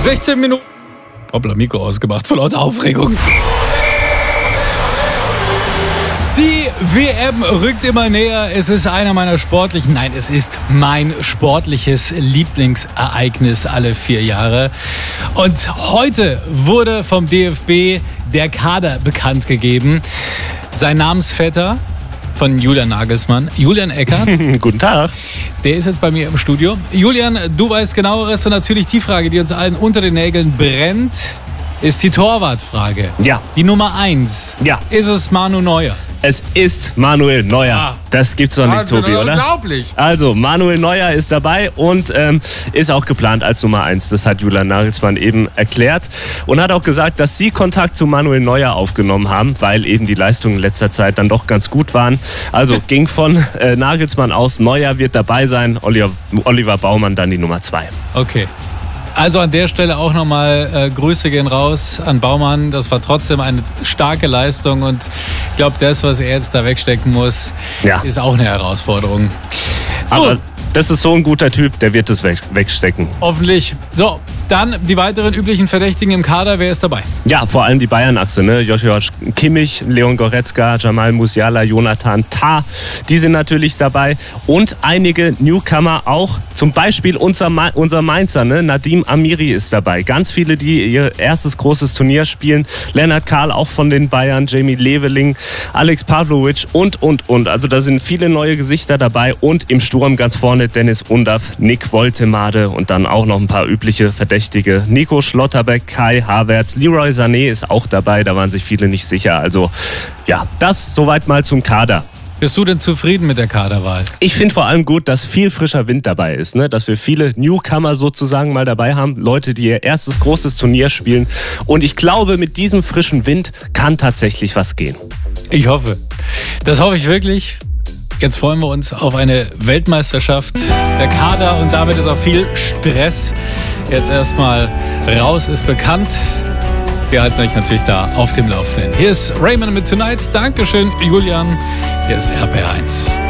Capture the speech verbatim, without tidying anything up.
sechzehn Minuten. Hoppla, Mikro ausgemacht, vor lauter Aufregung. Die W M rückt immer näher. Es ist einer meiner sportlichen, nein, es ist mein sportliches Lieblingsereignis alle vier Jahre. Und heute wurde vom D F B der Kader bekannt gegeben. Sein Namensvetter von Julian Nagelsmann, Julian Eckert. Guten Tag. Der ist jetzt bei mir im Studio. Julian, du weißt Genaueres und natürlich die Frage, die uns allen unter den Nägeln brennt, ist die Torwartfrage. Ja. Die Nummer eins. Ja. Ist es Manu Neuer? Es ist Manuel Neuer. Ah. Das gibt's doch nicht, Wahnsinn, Tobi, oder? Unglaublich. Also, Manuel Neuer ist dabei und ähm, ist auch geplant als Nummer eins. Das hat Julian Nagelsmann eben erklärt. Und hat auch gesagt, dass sie Kontakt zu Manuel Neuer aufgenommen haben, weil eben die Leistungen in letzter Zeit dann doch ganz gut waren. Also ging von äh, Nagelsmann aus, Neuer wird dabei sein, Oliver, Oliver Baumann dann die Nummer zwei. Okay. Also an der Stelle auch nochmal äh, Grüße gehen raus an Baumann. Das war trotzdem eine starke Leistung und ich glaube, das, was er jetzt da wegstecken muss, Ja. ist auch eine Herausforderung. So, Aber das ist so ein guter Typ, der wird es weg, wegstecken. hoffentlich. So, dann die weiteren üblichen Verdächtigen im Kader. Wer ist dabei? Ja, vor allem die Bayern-Achse, ne? Joshua Kimmich, Leon Goretzka, Jamal Musiala, Jonathan Tah, die sind natürlich dabei. Und einige Newcomer auch, zum Beispiel unser, Ma- unser Mainzer, ne? Nadim Amiri ist dabei. Ganz viele, die ihr erstes großes Turnier spielen. Lennart Kahl auch von den Bayern, Jamie Leveling, Alex Pavlovic und, und, und. Also da sind viele neue Gesichter dabei und im Sturm ganz vorne Dennis Undaff, Nick Woltemade und dann auch noch ein paar übliche Verdächtige. Nico Schlotterbeck, Kai Havertz, Leroy Sané ist auch dabei, da waren sich viele nicht sicher. Also ja, das soweit mal zum Kader. Bist du denn zufrieden mit der Kaderwahl? Ich finde vor allem gut, dass viel frischer Wind dabei ist, ne? Dass wir viele Newcomer sozusagen mal dabei haben, Leute, die ihr erstes großes Turnier spielen. Und ich glaube, mit diesem frischen Wind kann tatsächlich was gehen. Ich hoffe. Das hoffe ich wirklich. Jetzt freuen wir uns auf eine Weltmeisterschaft. Der Kader und damit ist auch viel Stress. Jetzt erstmal raus ist bekannt. Wir halten euch natürlich da auf dem Laufenden. Hier ist Raymond mit Tonight. Dankeschön, Julian. Hier ist R B R eins.